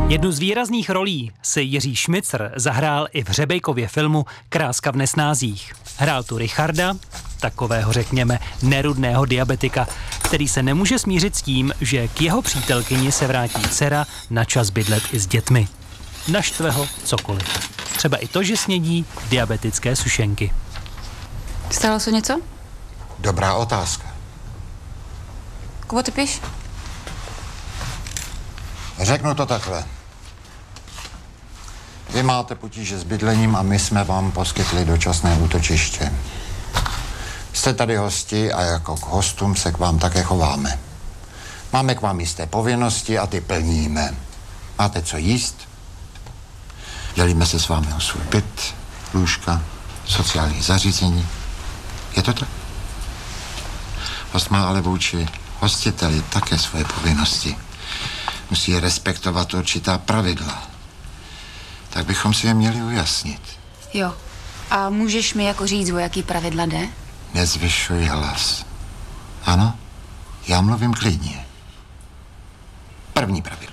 Jednu z výrazných rolí si Jiří Šmicr zahrál i v Řebejkově filmu Kráska v nesnázích. Hrál tu Richarda, takového řekněme nerudného diabetika, který se nemůže smířit s tím, že k jeho přítelkyni se vrátí dcera na čas bydlet i s dětmi. Naštve ho cokoliv. Třeba i to, že snědí diabetické sušenky. Stalo se něco? Dobrá otázka. Koho ty píš? Řeknu to takhle. Vy máte potíže s bydlením a my jsme vám poskytli dočasné útočiště. Jste tady hosti a jako k hostům se k vám také chováme. Máme k vám jisté povinnosti a ty plníme. Máte co jíst? Dělíme se s vámi o svůj byt, lůžka, sociální zařízení. Je to tak? Host má ale vůči hostiteli také svoje povinnosti. Musí respektovat určitá pravidla. Tak bychom si je měli ujasnit. Jo. A můžeš mi jako říct, o jaký pravidla jde? Nezvyšuj hlas. Ano, já mluvím klidně. První pravidlo.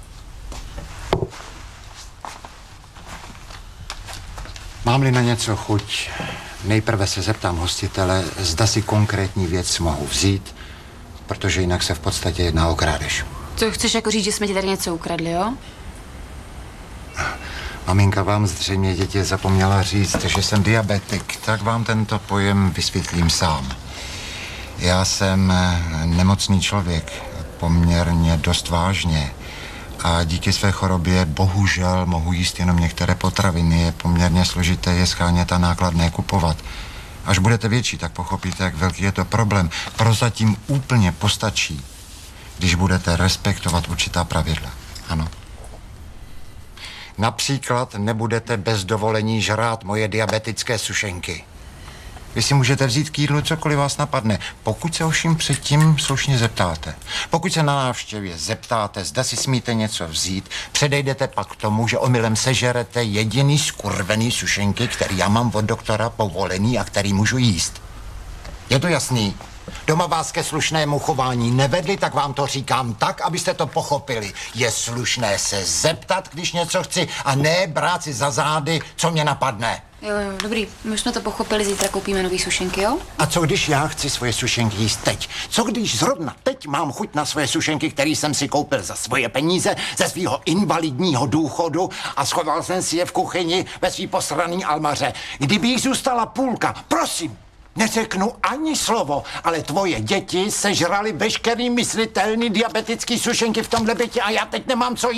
Mám-li na něco chuť, nejprve se zeptám hostitele, zda si konkrétní věc mohu vzít, protože jinak se v podstatě jedná o krádež. To chceš jako říct, že jsme ti tady něco ukradli, jo? Maminka vám zřejmě děti zapomněla říct, že jsem diabetik, tak vám tento pojem vysvětlím sám. Já jsem nemocný člověk, poměrně dost vážně. A díky své chorobě bohužel mohu jíst jenom některé potraviny. Je poměrně složité je schánět a nákladné kupovat. Až budete větší, tak pochopíte, jak velký je to problém. Prozatím úplně postačí, když budete respektovat určitá pravidla. Ano. Například nebudete bez dovolení žrát moje diabetické sušenky. Vy si můžete vzít k jídlu cokoliv vás napadne, pokud se ovšem předtím slušně zeptáte. Pokud se na návštěvě zeptáte, zda si smíte něco vzít, předejdete pak tomu, že omylem sežerete jediný skurvený sušenky, který já mám od doktora povolený a který můžu jíst. Je to jasný? Doma vás ke slušnému chování nevedli, tak vám to říkám tak, abyste to pochopili. Je slušné se zeptat, když něco chci, a ne brát si za zády, co mě napadne. Jo, dobrý. My už jsme to pochopili, zítra koupíme nový sušenky, jo? A co když já chci svoje sušenky jíst teď? Co když zrovna teď mám chuť na svoje sušenky, které jsem si koupil za svoje peníze, ze svého invalidního důchodu a schoval jsem si je v kuchyni ve svý posraný almaře? Kdyby jich zůstala půlka, prosím, neřeknu ani slovo, ale tvoje děti sežrali veškerý myslitelný diabetický sušenky v tomhle bytě a já teď nemám co jíst.